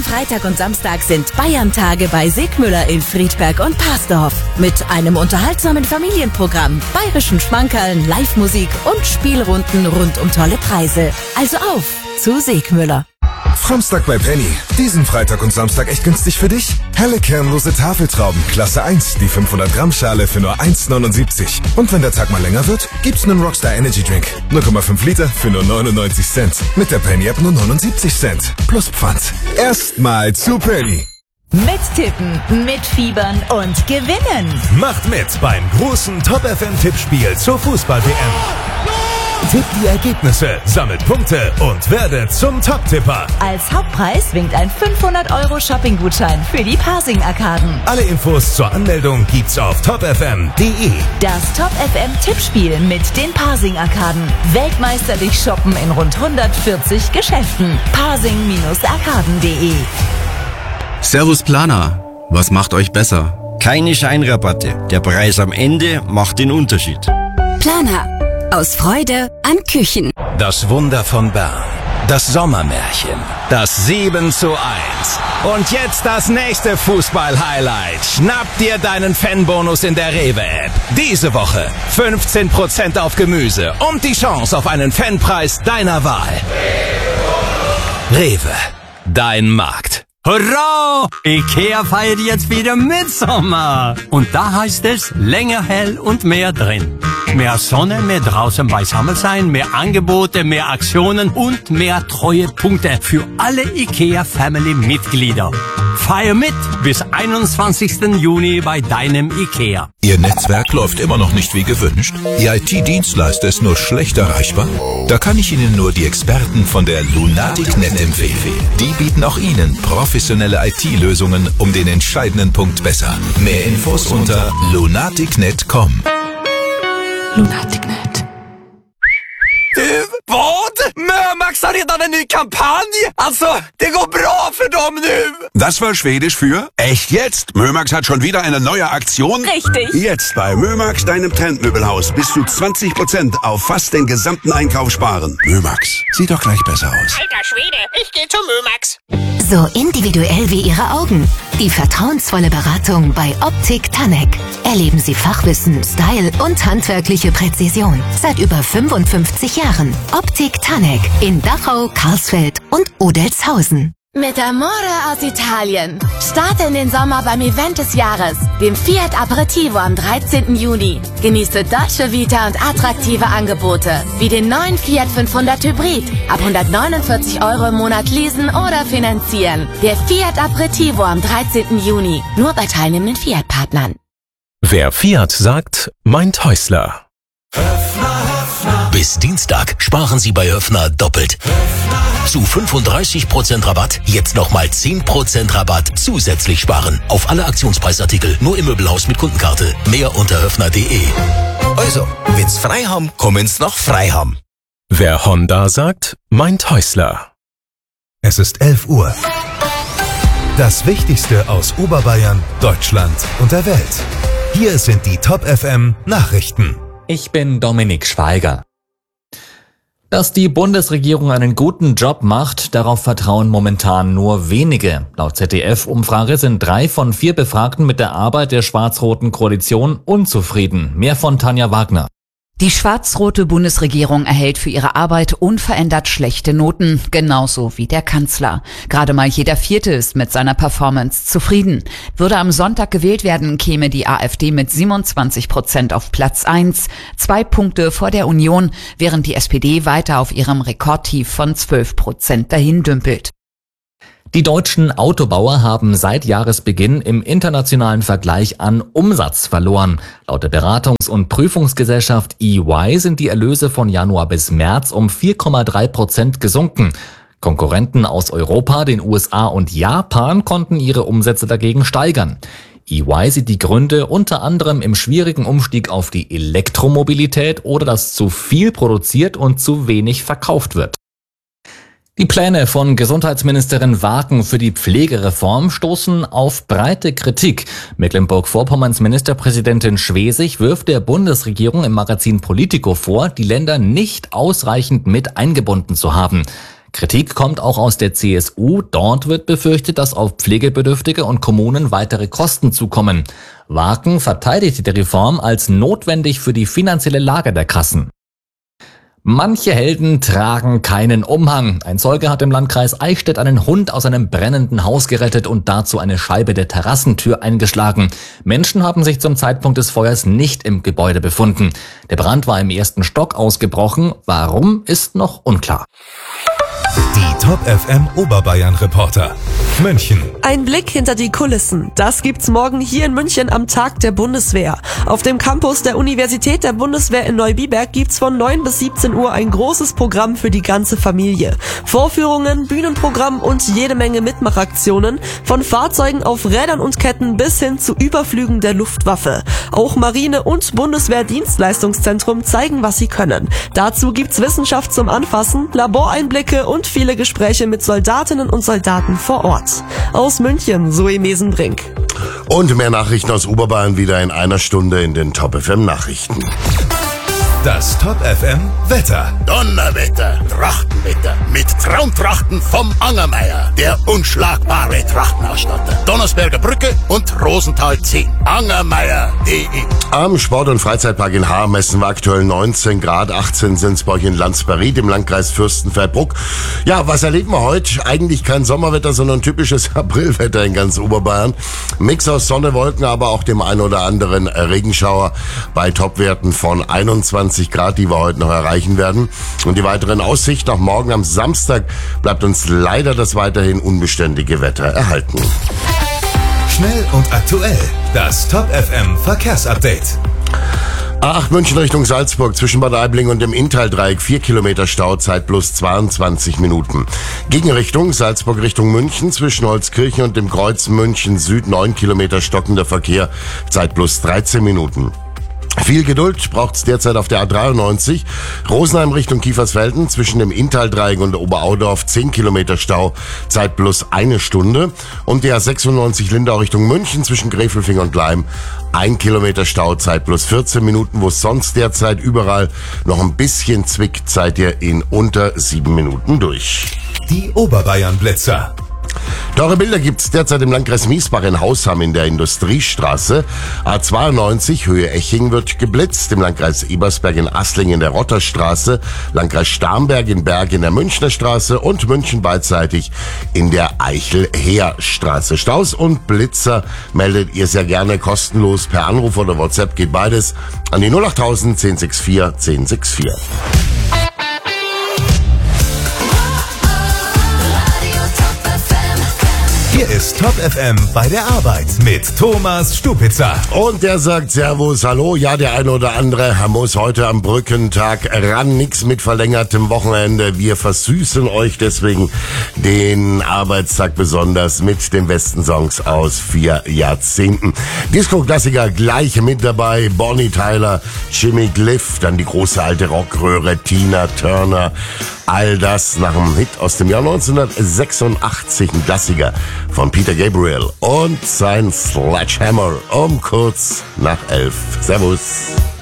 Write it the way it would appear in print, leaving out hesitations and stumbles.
Freitag und Samstag sind Bayern-Tage bei Segmüller in Friedberg und Parsdorf. Mit einem unterhaltsamen Familienprogramm, bayerischen Schmankerln, Live-Musik und Spielrunden rund um tolle Preise. Also auf zu Segmüller. Framstag bei Penny. Diesen Freitag und Samstag echt günstig für dich? Helle kernlose Tafeltrauben, Klasse 1, die 500 Gramm Schale für nur 1,79. Und wenn der Tag mal länger wird, gibt's einen Rockstar Energy Drink. 0,5 Liter für nur 99 Cent. Mit der Penny App nur 79 Cent. Plus Pfand. Erstmal zu Penny. Mittippen, mitfiebern und gewinnen. Macht mit beim großen Top FM Tippspiel zur Fußball-WM. Tippt die Ergebnisse, sammelt Punkte und werdet zum Top-Tipper. Als Hauptpreis winkt ein 500€ Shopping-Gutschein für die Parsing-Arkaden. Alle Infos zur Anmeldung gibt's auf topfm.de. Das Top FM Tippspiel mit den Parsing-Arkaden. Weltmeisterlich shoppen in rund 140 Geschäften. Parsing-arkaden.de. Servus Planer, was macht euch besser? Keine Scheinrabatte. Der Preis am Ende macht den Unterschied. Planer. Aus Freude an Küchen. Das Wunder von Bern. Das Sommermärchen. Das 7:1. Und jetzt das nächste Fußball-Highlight. Schnapp dir deinen Fanbonus in der Rewe-App. Diese Woche 15% auf Gemüse und die Chance auf einen Fanpreis deiner Wahl. Rewe. Dein Markt. Hurra! Ikea feiert jetzt wieder Mitsommer. Und da heißt es länger hell und mehr drin. Mehr Sonne, mehr draußen beisammen sein, mehr Angebote, mehr Aktionen und mehr Treuepunkte für alle Ikea-Family-Mitglieder. Feier mit bis 21. Juni bei deinem Ikea. Ihr Netzwerk läuft immer noch nicht wie gewünscht? Ihr IT-Dienstleister ist nur schlecht erreichbar? Da kann ich Ihnen nur die Experten von der Lunatic.net empfehlen. Die bieten auch Ihnen professionelle IT-Lösungen um den entscheidenden Punkt besser. Mehr Infos unter lunatic.net.com. Lunatic.net. Vad? Mömax har redan en ny kampanj! Alltså, det går bra för dem nu! Das war Schwedisch für echt jetzt. Mömax hat schon wieder eine neue Aktion. Richtig. Jetzt bei Mömax, deinem Trendmöbelhaus, bis zu 20% auf fast den gesamten Einkauf sparen. Mömax, sieht doch gleich besser aus. Alter Schwede, ich gehe zu Mömax. So individuell wie Ihre Augen. Die vertrauensvolle Beratung bei Optik Tanek. Erleben Sie Fachwissen, Style und handwerkliche Präzision. Seit über 55 Jahren. Optik Tanek in Dachau, Karlsfeld und Odelshausen. Mit Amore aus Italien. Starte in den Sommer beim Event des Jahres, dem Fiat Aperitivo am 13. Juni. Genieße Dolce Vita und attraktive Angebote, wie den neuen Fiat 500 Hybrid. Ab 149 € im Monat leasen oder finanzieren. Der Fiat Aperitivo am 13. Juni. Nur bei teilnehmenden Fiat-Partnern. Wer Fiat sagt, meint Häusler. Bis Dienstag sparen Sie bei Höffner doppelt. Zu 35% Rabatt, jetzt nochmal 10% Rabatt zusätzlich sparen. Auf alle Aktionspreisartikel, nur im Möbelhaus mit Kundenkarte. Mehr unter höffner.de. Also, wenn's frei haben, kommen's nach Freiham. Wer Honda sagt, meint Häusler. Es ist 11 Uhr. Das Wichtigste aus Oberbayern, Deutschland und der Welt. Hier sind die Top FM Nachrichten. Ich bin Dominik Schweiger. Dass die Bundesregierung einen guten Job macht, darauf vertrauen momentan nur wenige. Laut ZDF-Umfrage sind 3 von 4 Befragten mit der Arbeit der schwarz-roten Koalition unzufrieden. Mehr von Tanja Wagner. Die schwarz-rote Bundesregierung erhält für ihre Arbeit unverändert schlechte Noten, genauso wie der Kanzler. Gerade mal jeder Vierte ist mit seiner Performance zufrieden. Würde am Sonntag gewählt werden, käme die AfD mit 27% auf Platz 1, 2 Punkte vor der Union, während die SPD weiter auf ihrem Rekordtief von 12% dahin dümpelt. Die deutschen Autobauer haben seit Jahresbeginn im internationalen Vergleich an Umsatz verloren. Laut der Beratungs- und Prüfungsgesellschaft EY sind die Erlöse von Januar bis März um 4,3% gesunken. Konkurrenten aus Europa, den USA und Japan konnten ihre Umsätze dagegen steigern. EY sieht die Gründe unter anderem im schwierigen Umstieg auf die Elektromobilität oder dass zu viel produziert und zu wenig verkauft wird. Die Pläne von Gesundheitsministerin Waken für die Pflegereform stoßen auf breite Kritik. Mecklenburg-Vorpommerns Ministerpräsidentin Schwesig wirft der Bundesregierung im Magazin Politico vor, die Länder nicht ausreichend mit eingebunden zu haben. Kritik kommt auch aus der CSU. Dort wird befürchtet, dass auf Pflegebedürftige und Kommunen weitere Kosten zukommen. Waken verteidigte die Reform als notwendig für die finanzielle Lage der Kassen. Manche Helden tragen keinen Umhang. Ein Zeuge hat im Landkreis Eichstätt einen Hund aus einem brennenden Haus gerettet und dazu eine Scheibe der Terrassentür eingeschlagen. Menschen haben sich zum Zeitpunkt des Feuers nicht im Gebäude befunden. Der Brand war im 1. Stock ausgebrochen. Warum, ist noch unklar. Die Top FM Oberbayern Reporter. München. Ein Blick hinter die Kulissen. Das gibt's morgen hier in München am Tag der Bundeswehr. Auf dem Campus der Universität der Bundeswehr in Neubiberg gibt's von 9 bis 17 Uhr ein großes Programm für die ganze Familie. Vorführungen, Bühnenprogramm und jede Menge Mitmachaktionen. Von Fahrzeugen auf Rädern und Ketten bis hin zu Überflügen der Luftwaffe. Auch Marine- und Bundeswehr-Dienstleistungszentrum zeigen, was sie können. Dazu gibt's Wissenschaft zum Anfassen, Laboreinblicke und viele Gespräche mit Soldatinnen und Soldaten vor Ort. Aus München, Zoe Mesenbrink. Und mehr Nachrichten aus Oberbayern wieder in einer Stunde in den Top FM Nachrichten. Das Top FM Wetter. Donnerwetter, Trachtenwetter mit Traumtrachten vom Angermeier, der unschlagbare Trachtenausstatter. Donnersberger Brücke und Rosenthal 10. Angermeier.de. Am Sport- und Freizeitpark in Haar messen wir aktuell 19 Grad, 18 sind's bei euch in Landsberried im Landkreis Fürstenfeldbruck. Ja, was erleben wir heute? Eigentlich kein Sommerwetter, sondern typisches Aprilwetter in ganz Oberbayern. Mix aus Sonne, Wolken, aber auch dem einen oder anderen Regenschauer bei Topwerten von 21 Grad, die wir heute noch erreichen werden. Und die weiteren Aussichten auch morgen am Samstag bleibt uns leider das weiterhin unbeständige Wetter erhalten. Schnell und aktuell. Das Top FM Verkehrsupdate. A8 München Richtung Salzburg zwischen Bad Aibling und dem Inntal-Dreieck 4 Kilometer Stau, Zeit plus 22 Minuten. Gegenrichtung Salzburg Richtung München zwischen Holzkirchen und dem Kreuz München Süd 9 Kilometer stockender Verkehr, Zeit plus 13 Minuten. Viel Geduld braucht's derzeit auf der A93. Rosenheim Richtung Kiefersfelden zwischen dem Inntal-Dreieck und Oberaudorf 10 Kilometer Stau, Zeit plus 1 Stunde. Und die A96 Lindau Richtung München zwischen Gräfelfing und Gleim 1 Kilometer Stau, Zeit plus 14 Minuten. Wo es sonst derzeit überall noch ein bisschen zwickt, seid ihr in unter 7 Minuten durch. Die Oberbayern Blitzer. Teure Bilder gibt's derzeit im Landkreis Miesbach in Hausham in der Industriestraße. A92 Höhe Eching wird geblitzt, im Landkreis Ebersberg in Assling in der Rotterstraße, Landkreis Starnberg in Berg in der Münchner Straße und München beidseitig in der Eichel-Heer-Straße. Staus und Blitzer meldet ihr sehr gerne kostenlos per Anruf oder WhatsApp, geht beides an die 08000 1064 1064. Hier ist Top FM bei der Arbeit mit Thomas Stupitzer. Und der sagt Servus, hallo. Ja, der eine oder andere muss heute am Brückentag ran. Nix mit verlängertem Wochenende. Wir versüßen euch deswegen den Arbeitstag besonders mit den besten Songs aus 4 Jahrzehnten. Disco-Klassiker gleich mit dabei. Bonnie Tyler, Jimmy Cliff, dann die große alte Rockröhre Tina Turner. All das nach einem Hit aus dem Jahr 1986, ein Klassiker von Peter Gabriel und sein Sledgehammer um kurz nach 11. Servus.